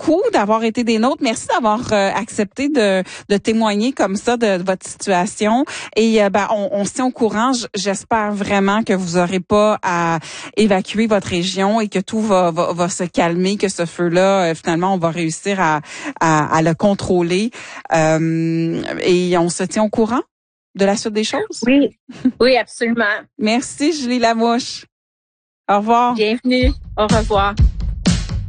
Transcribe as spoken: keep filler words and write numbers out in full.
beaucoup d'avoir été des nôtres. Merci d'avoir euh, accepté de, de témoigner comme ça de, de votre situation. Et euh, ben, on, on se tient au courant. J'espère vraiment que vous n'aurez pas à évacuer votre région et que tout va, va, va se calmer, que ce feu-là, euh, finalement, on va réussir à, à, à le contrôler. Euh, et on se tient au courant de la suite des choses. Oui, oui, absolument. Merci, Julie Lamouche. Au revoir. Bienvenue. Au revoir.